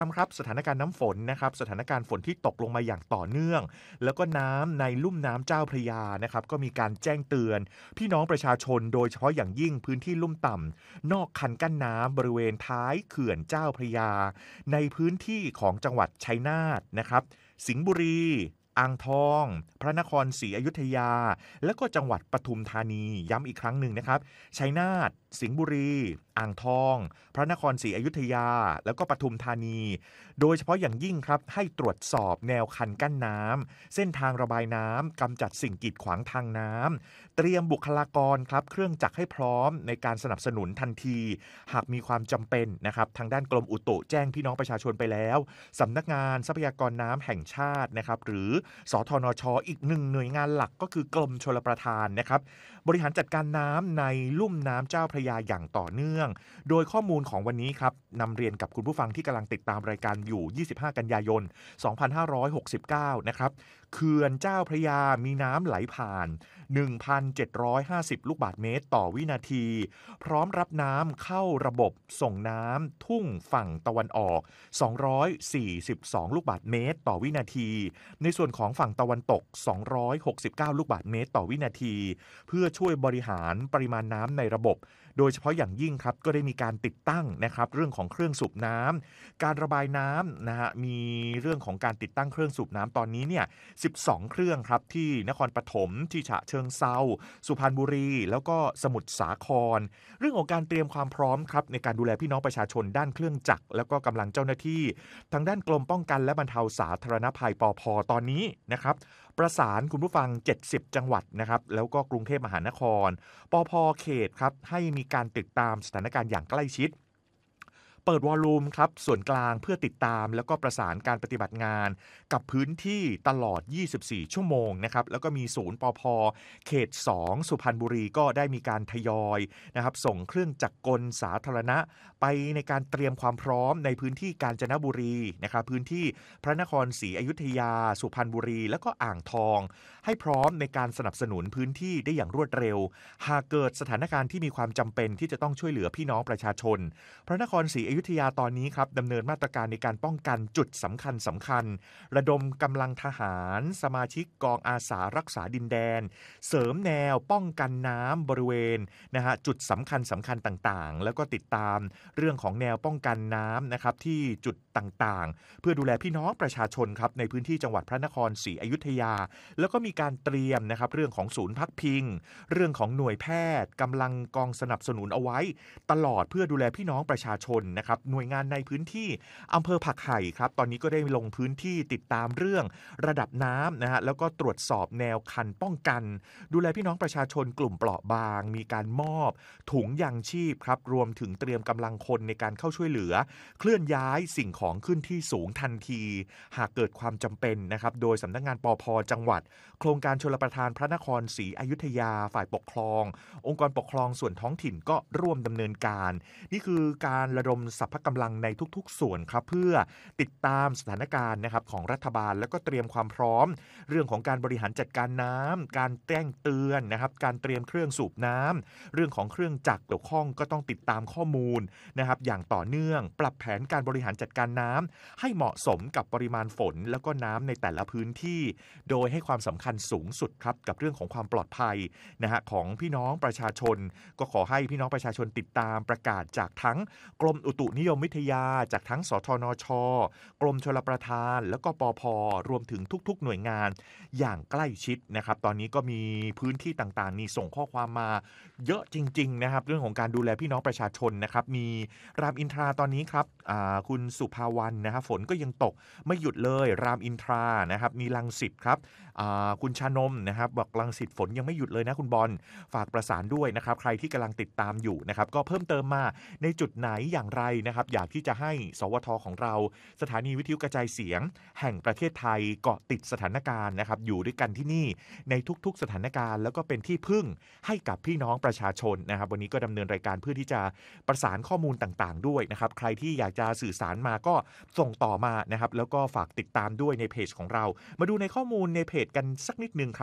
ครับสถานการณ์น้ำฝนนะครับสถานการณ์ฝนที่ตกลงมาอย่างต่อเนื่องแล้วก็น้ำในลุ่มน้ำเจ้าพระยานะครับก็มีการแจ้งเตือนพี่น้องประชาชนโดยเฉพาะอย่างยิ่งพื้นที่ลุ่มต่ำนอกคันกั้นน้ำบริเวณท้ายเขื่อนเจ้าพระยาในพื้นที่ของจังหวัดชัยนาทนะครับสิงห์บุรีอ่างทองพระนครศรีอยุธยาและก็จังหวัดปทุมธานีย้ำอีกครั้งหนึ่งนะครับชัยนาทสิงห์บุรีอ่างทองพระนครศรีอยุธยาแล้วก็ปทุมธานีโดยเฉพาะอย่างยิ่งครับให้ตรวจสอบแนวคันกั้นน้ำเส้นทางระบายน้ำกำจัดสิ่งกีดขวางทางน้ำเตรียมบุคลากรครับเครื่องจักรให้พร้อมในการสนับสนุนทันทีหากมีความจำเป็นนะครับทางด้านกรมอุตุแจ้งพี่น้องประชาชนไปแล้วสำนักงานทรัพยากรน้ำแห่งชาตินะครับหรือสทนชอีกหนึ่งหน่วยงานหลักก็คือกรมชลประทานนะครับบริหารจัดการน้ำในลุ่มน้ำเจ้าพระยาอย่างต่อเนื่องโดยข้อมูลของวันนี้ครับนำเรียนกับคุณผู้ฟังที่กำลังติดตามรายการอยู่25กันยายน2569นะครับเขื่อนเจ้าพระยามีน้ำไหลผ่าน 1,750 ลูกบาศก์เมตรต่อวินาทีพร้อมรับน้ำเข้าระบบส่งน้ำทุ่งฝั่งตะวันออก242ลูกบาศก์เมตรต่อวินาทีในส่วนของฝั่งตะวันตก269ลูกบาศก์เมตรต่อวินาทีเพื่อช่วยบริหารปริมาณน้ำในระบบโดยเฉพาะอย่างยิ่งครับก็ได้มีการติดตั้งนะครับเรื่องของเครื่องสูบน้ำการระบายน้ำนะฮะมีเรื่องของการติดตั้งเครื่องสูบน้ำตอนนี้เนี่ย12เครื่องครับที่นครปฐมที่ฉะเชิงเทราสุพรรณบุรีแล้วก็สมุทรสาครเรื่องของการเตรียมความพร้อมครับในการดูแลพี่น้องประชาชนด้านเครื่องจักรแล้วก็กำลังเจ้าหน้าที่ทางด้านกรมป้องกันและบรรเทาสาธารณภัยปภตอนนี้นะครับประสานคุณผู้ฟัง70จังหวัดนะครับแล้วก็กรุงเทพมหานครปภเขตครับให้มีการติดตามสถานการณ์อย่างใกล้ชิดเปิดวอลลุ่มครับส่วนกลางเพื่อติดตามแล้วก็ประสานการปฏิบัติงานกับพื้นที่ตลอด24ชั่วโมงนะครับแล้วก็มีศูนย์ปภเขต2สุพรรณบุรีก็ได้มีการทยอยนะครับส่งเครื่องจักรกลสาธารณะไปในการเตรียมความพร้อมในพื้นที่กาญจนบุรีนะครับพื้นที่พระนครศรีอยุธยาสุพรรณบุรีแล้วก็อ่างทองให้พร้อมในการสนับสนุนพื้นที่ได้อย่างรวดเร็วหากเกิดสถานการณ์ที่มีความจำเป็นที่จะต้องช่วยเหลือพี่น้องประชาชนพระนครศรีอยุธยาตอนนี้ครับดำเนินมาตรการในการป้องกันจุดสำคัญระดมกำลังทหารสมาชิกกองอาสารักษาดินแดนเสริมแนวป้องกันน้ำบริเวณนะฮะจุดสำคัญต่างๆแล้วก็ติดตามเรื่องของแนวป้องกันน้ำนะครับที่จุดต่างๆเพื่อดูแลพี่น้องประชาชนครับในพื้นที่จังหวัดพระนครศรีอยุธยาแล้วก็มีการเตรียมนะครับเรื่องของศูนย์พักพิงเรื่องของหน่วยแพทย์กำลังกองสนับสนุนเอาไว้ตลอดเพื่อดูแลพี่น้องประชาชนนะครับหน่วยงานในพื้นที่อำเภอผักไห่ครับตอนนี้ก็ได้ลงพื้นที่ติดตามเรื่องระดับน้ำนะฮะแล้วก็ตรวจสอบแนวคันป้องกันดูแลพี่น้องประชาชนกลุ่มเปราะบางมีการมอบถุงยางชีพครับรวมถึงเตรียมกำลังคนในการเข้าช่วยเหลือเคลื่อนย้ายสิ่งของขึ้นที่สูงทันทีหากเกิดความจำเป็นนะครับโดยสำนักงานปภจังหวัดโครงการชลประทานพระนครศรีอยุธยาฝ่ายปกครององค์กรปกครองส่วนท้องถิ่นก็ร่วมดำเนินการนี่คือการระดมสรรพกำลังในทุกๆส่วนครับเพื่อติดตามสถานการณ์นะครับของรัฐบาลแล้วก็เตรียมความพร้อมเรื่องของการบริหารจัดการน้ำการแจ้งเตือนนะครับการเตรียมเครื่องสูบน้ำเรื่องของเครื่องจักรเกี่ยวข้องก็ต้องติดตามข้อมูลนะครับอย่างต่อเนื่องปรับแผนการบริหารจัดการน้ำให้เหมาะสมกับปริมาณฝนแล้วก็น้ำในแต่ละพื้นที่โดยให้ความสำคัญสูงสุดครับกับเรื่องของความปลอดภัยนะฮะของพี่น้องประชาชนก็ขอให้พี่น้องประชาชนติดตามประกาศจากทั้งกรมอุตุนิยมวิทยาจากทั้งสทนชกรมชลประทานแล้วก็ปภรวมถึงทุกๆหน่วยงานอย่างใกล้ชิดนะครับตอนนี้ก็มีพื้นที่ต่างๆนี่ส่งข้อความมาเยอะจริงๆนะครับเรื่องของการดูแลพี่น้องประชาชนนะครับมีรามอินทราตอนนี้ครับคุณสุภาวรรณนะครับฝนก็ยังตกไม่หยุดเลยรามอินทรานะครับมีรังสิตครับคุณชานมนะครับบอกรังสิตฝนยังไม่หยุดเลยนะคุณบอลฝากประสานด้วยนะครับใครที่กำลังติดตามอยู่นะครับก็เพิ่มเติมมาในจุดไหนอย่างไรนะครับอยากที่จะให้สวทของเราสถานีวิทยุกระจายเสียงแห่งประเทศไทยเกาะติดสถานการณ์นะครับอยู่ด้วยกันที่นี่ในทุกๆสถานการณ์แล้วก็เป็นที่พึ่งให้กับพี่น้องประชาชนนะครับวันนี้ก็ดำเนินรายการเพื่อที่จะประสานข้อมูลต่างๆด้วยนะครับใครที่อยากจะสื่อสารมาก็ส่งต่อมานะครับแล้วก็ฝากติดตามด้วยในเพจของเรามาดูในข้อมูลในเพจกันสักนิดนึงครับ